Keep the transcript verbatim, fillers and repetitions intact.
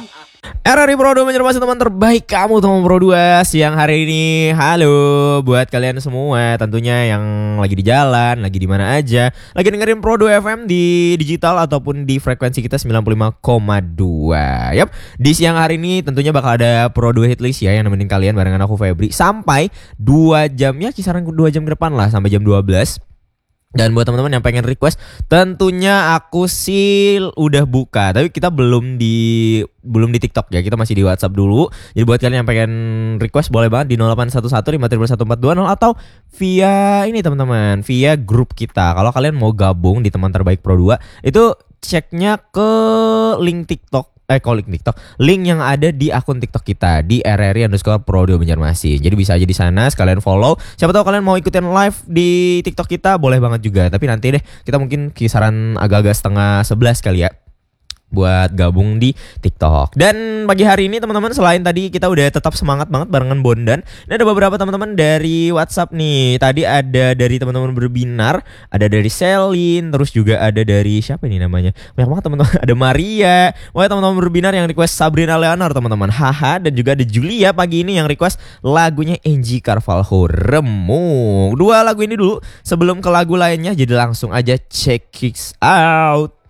R R I Pro dua menjadi teman terbaik kamu teman Pro dua siang hari ini. Halo buat kalian semua tentunya yang lagi di jalan, lagi di mana aja, lagi dengerin Pro dua F M di digital ataupun di frekuensi kita sembilan puluh lima koma dua. Yap, di siang hari ini tentunya bakal ada Pro dua Hitlist ya yang nemenin kalian barengan aku Febri sampai dua jam ya, kisaran dua jam ke depan lah sampai jam dua belas. Dan buat teman-teman yang pengen request, tentunya aku sih udah buka, tapi kita belum di belum di TikTok ya, kita masih di WhatsApp dulu. Jadi buat kalian yang pengen request boleh banget di nol delapan satu satu lima tiga satu empat dua nol atau via ini teman-teman, via grup kita. Kalau kalian mau gabung di teman terbaik Pro dua, itu ceknya ke link TikTok. Eh, kalau link TikTok, link yang ada di akun TikTok kita di R R I underscore Pro dua Banjarmasin. Jadi bisa aja di sana sekalian follow. Siapa tahu kalian mau ikutin live di TikTok kita, boleh banget juga. Tapi nanti deh kita mungkin kisaran agak-agak setengah sebelas kali ya buat gabung di TikTok. Dan pagi hari ini teman-teman, selain tadi kita udah tetap semangat banget barengan Bondan, ini ada beberapa teman-teman dari WhatsApp nih. Tadi ada dari teman-teman berbinar, ada dari Selin, terus juga ada dari siapa ini namanya? Banyak banget teman-teman. Ada Maria. Wah, teman-teman berbinar yang request Sabrina Leonor teman-teman. Haha, dan juga ada Julia pagi ini yang request lagunya Angie Carvalho Remuk. Dua lagu ini dulu sebelum ke lagu lainnya, jadi langsung aja check it out.